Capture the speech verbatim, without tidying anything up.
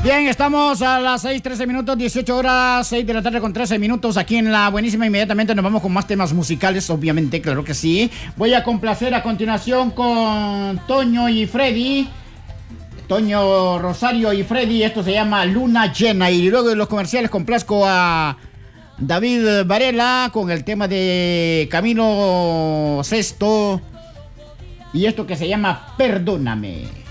Bien, estamos a las seis trece minutos, dieciocho horas, seis de la tarde con trece minutos aquí en La Buenísima. Inmediatamente nos vamos con más temas musicales, obviamente, claro que sí. Voy a complacer a continuación con Toño y Freddy. Toño, Rosario y Freddy. Esto se llama Luna Llena. Y luego de los comerciales complazco a David Varela con el tema de Camilo Sesto. Y esto que se llama Perdóname.